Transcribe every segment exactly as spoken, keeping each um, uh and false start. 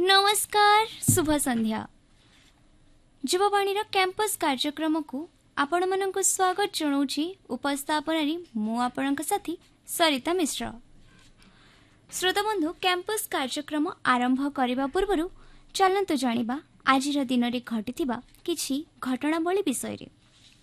नमस्कार शुभ संध्या युववाणी कैंपस कार्यक्रम को आपण मानक स्वागत जनाऊँगी। उपस्थापन मु आपण साथी सरिता मिश्र। श्रोताबंधु कैंपस कार्यक्रम आरंभ करने पूर्व चलतु जानिबा आज दिन में घटी किछि घटनावली विषय रे।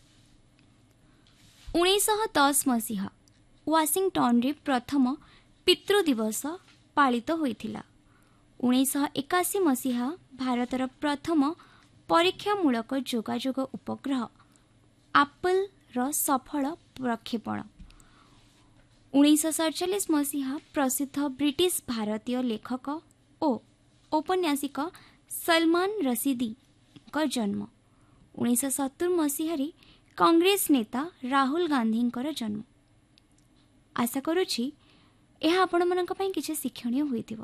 उन्नीस दस मसीहा वाशिंगटन रे प्रथम पितृ दिवस पालित होइथिला। उन्नीस एकाशी मसीहा भारतर प्रथम परीक्षामूलक जोगाजोग उपग्रह एप्पल रो सफल प्रक्षेपण। उन्नीस सैंतालीस मसीहा प्रसिद्ध ब्रिटिश भारतीय लेखक और औपन्यासिक सलमान रशीदी का जन्म। उन्नीस सत्तर मसीह कांग्रेस नेता राहुल गांधी जन्म। आशा करुछि यह आपण मानक पई किछि शिक्षणीय होइतिबो।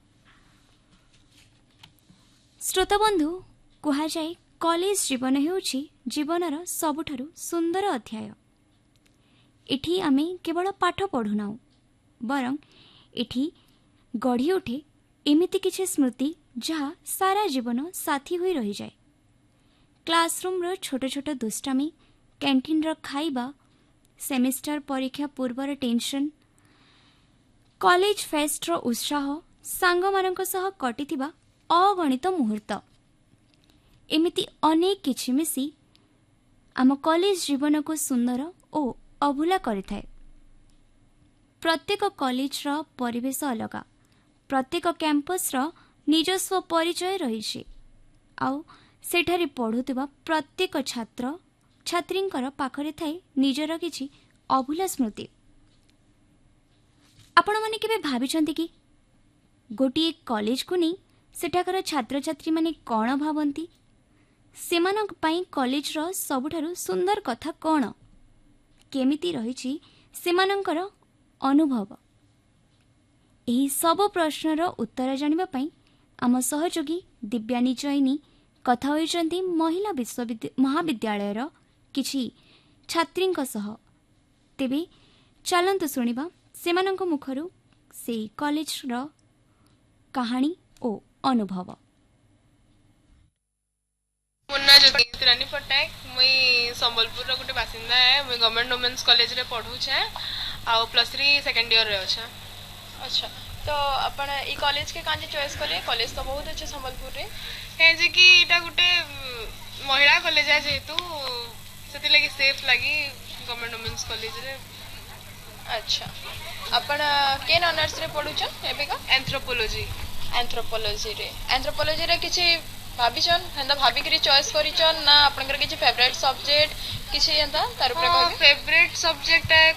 श्रोताबंधु कह जाए कॉलेज जीवन हेउछि जीवनर सबुठारु सुंदर अध्याय। एठी आमे केवल पाठ पढ़ुना बरं एठी गढ़ी उठे एमिति किछि स्मृति जहा सारा जीवन साथी होई रही जाए। क्लासरूम रो छोट छोट दुष्टामी, कैंटीन रो खाइबा, सेमिस्टर परीक्षा पूर्वर टेंशन, कॉलेज फेस्ट रो उत्साह, सांग मानक सह कटिथिबा अगणित मुहूर्त, एमिति अनेक किछि मिसी आम कॉलेज जीवन को सुंदर और अभूला करिथाय। प्रत्येक कॉलेज रो परिवेश अलग, प्रत्येक कैंपस रो निजस्व परिचय रही। आउ सेठारे पढ़ुथिबा प्रत्येक छात्र छात्रींकर पाखरे थाई निजर किछि अभूला स्मृति। आपण माने केबे भाबिछन्ति कि गोटिए कॉलेज को नहीं सेठाकर छात्र छात्री माने कौन भावंती, सेमानक पई कॉलेज रो सबुठारु सुंदर कथा कौन, केमिति रहिछि सेमानकर अनुभव। एही सब प्रश्नर उत्तर जानिबा पई आम सहयोगी दिव्यानी चैनी कथा होइछन्ति महिला विश्वविद्यालय महाविद्यालयर किछि छात्रींक सह। तेबे चलन्तु सुनिबा सेमानक मुखरु सेही कॉलेज रो कहानी ओ अनुभव। मुन्ना ज्योति रानी पट्टनायक, मुई संबलपुर रो गुटे बासिंदा है। मुई गवर्नमेंट वुमेन्स कॉलेज रे पढ़ू छे आ प्लस थ्री सेकंड ईयर रे अछि। अच्छा, तो अपन ई कॉलेज के कांजे चॉइस कले? कॉलेज तो बहुत अच्छे संबलपुर रे है जे कि एटा गुटे महिला कॉलेज है, जेतु सेति लागि सेफ लागि गवर्नमेंट वुमेन्स कॉलेज रे। अच्छा, अपन केन ऑनर्स रे पढु छ एबे का? एंथ्रोपोलॉजी। एंथ्रोपोलॉजी रे एंथ्रोपोलॉजी रे किछि भाबिछन हंदा भाबी करी चॉइस करिछन ना? आपनकर किछि फेवरेट सब्जेक्ट किछि हंदा तार ऊपर कहबे? फेवरेट सब्जेक्ट है